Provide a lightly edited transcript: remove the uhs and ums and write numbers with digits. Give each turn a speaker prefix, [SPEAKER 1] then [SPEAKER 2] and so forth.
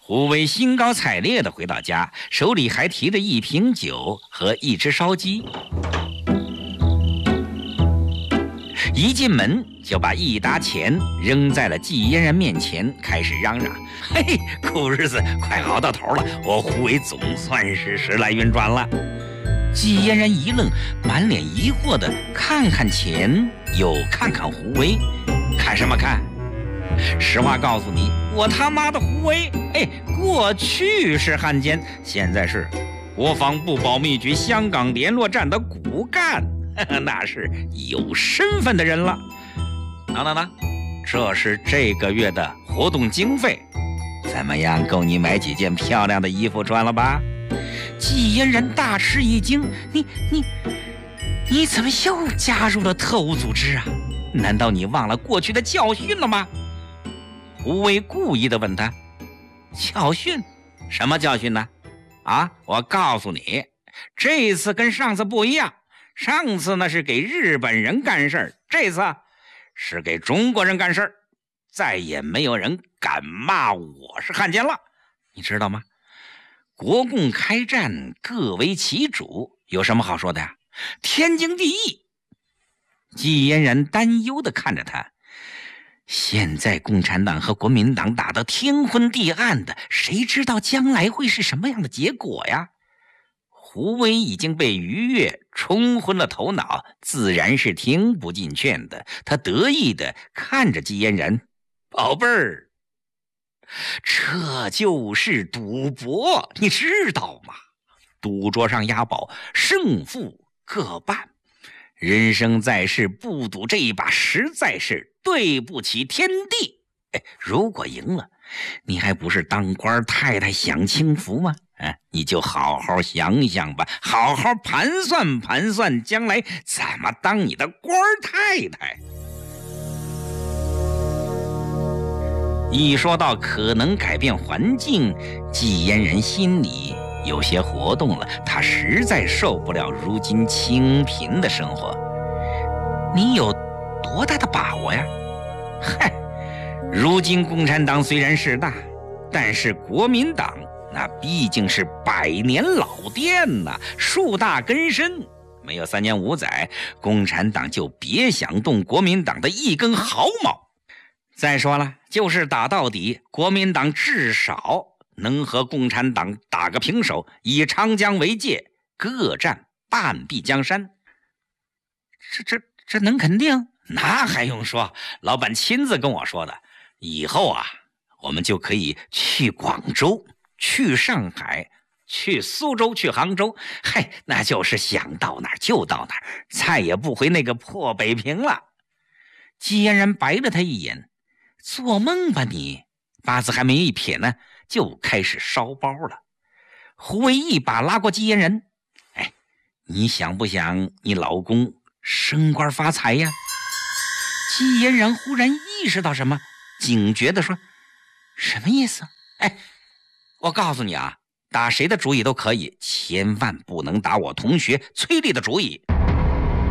[SPEAKER 1] 胡威兴高采烈地回到家，手里还提着一瓶酒和一只烧鸡。一进门就把一沓钱扔在了季嫣然面前，开始嚷嚷：“嘿，苦日子快熬到头了，我胡威总算是时来运转了。”季嫣然一愣，满脸疑惑地看看钱，又看看胡威，看什么看？实话告诉你，我他妈的胡威，过去是汉奸，现在是国防部保密局香港联络站的骨干，那是有身份的人了。喏，这是这个月的活动经费，怎么样，够你买几件漂亮的衣服穿了吧？季嫣然大吃一惊，你怎么又加入了特务组织啊？难道你忘了过去的教训了吗？胡威故意地问他：“教训？什么教训呢？我告诉你，这次跟上次不一样，上次那是给日本人干事儿，这次是给中国人干事儿，再也没有人敢骂我是汉奸了，你知道吗？国共开战，各为其主，有什么好说的呀？天经地义。”季嫣然担忧地看着他，现在共产党和国民党打得天昏地暗的，谁知道将来会是什么样的结果呀？胡威已经被愉悦冲昏了头脑，自然是听不进劝的。他得意地看着季嫣然：“宝贝儿，这就是赌博，你知道吗？赌桌上押宝，胜负各半。人生在世，不赌这一把实在是对不起天地。如果赢了，你还不是当官太太享清福吗？你就好好想想吧，好好盘算盘算，将来怎么当你的官太太。”一说到可能改变环境，季嫣然心里有些活动了，他实在受不了如今清贫的生活。你有多大的把握呀？如今共产党虽然势大，但是国民党那毕竟是100年老店呐，树大根深，没有3年5载，共产党就别想动国民党的一根毫毛。再说了，就是打到底，国民党至少能和共产党打个平手，以长江为界，各占半壁江山。这能肯定？那还用说，老板亲自跟我说的。以后我们就可以去广州，去上海，去苏州，去杭州，那就是想到哪儿就到哪儿，再也不回那个破北平了。季嫣然白了他一眼：“做梦吧你！八字还没一撇呢，就开始烧包了。”胡威一把拉过季嫣然：“你想不想你老公升官发财呀？”季嫣然忽然意识到什么，警觉地说：“什么意思？我告诉你打谁的主意都可以，千万不能打我同学崔丽的主意。”